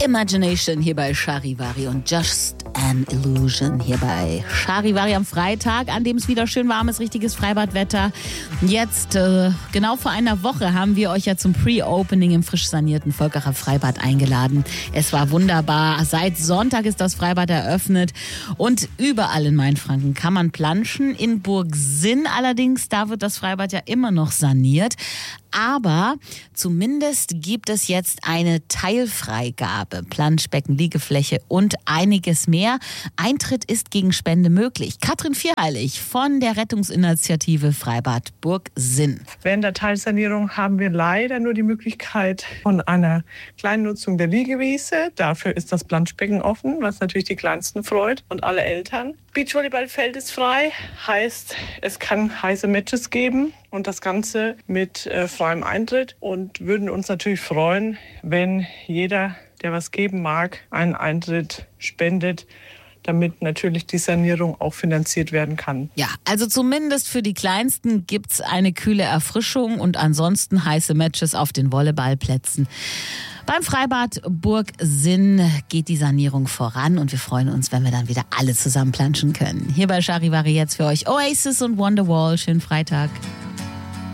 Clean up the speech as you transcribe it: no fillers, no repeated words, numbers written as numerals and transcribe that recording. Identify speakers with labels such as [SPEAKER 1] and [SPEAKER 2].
[SPEAKER 1] Imagination hier bei Charivari und Just an Illusion hier bei Charivari am Freitag, an dem es wieder schön warm ist, richtiges Freibadwetter. Jetzt, genau vor einer Woche, haben wir euch ja zum Pre-Opening im frisch sanierten Volkacher Freibad eingeladen. Es war wunderbar. Seit Sonntag ist das Freibad eröffnet und überall in Mainfranken kann man planschen. In Burgsinn allerdings, da wird das Freibad ja immer noch saniert. Aber zumindest gibt es jetzt eine Teilfreigabe, Planschbecken, Liegefläche und einiges mehr. Eintritt ist gegen Spende möglich. Katrin Vierheilig von der Rettungsinitiative Freibad Burgsinn.
[SPEAKER 2] Während der Teilsanierung haben wir leider nur die Möglichkeit von einer kleinen Nutzung der Liegewiese. Dafür ist das Planschbecken offen, was natürlich die Kleinsten freut und alle Eltern. Beachvolleyballfeld ist frei, heißt, es kann heiße Matches geben und das Ganze mit freiem Eintritt, und würden uns natürlich freuen, wenn jeder, der was geben mag, einen Eintritt spendet, damit natürlich die Sanierung auch finanziert werden kann.
[SPEAKER 1] Ja, also zumindest für die Kleinsten gibt's eine kühle Erfrischung und ansonsten heiße Matches auf den Volleyballplätzen. Beim Freibad Burgsinn geht die Sanierung voran und wir freuen uns, wenn wir dann wieder alle zusammen planschen können. Hier bei Charivari jetzt für euch Oasis und Wonderwall. Schönen Freitag.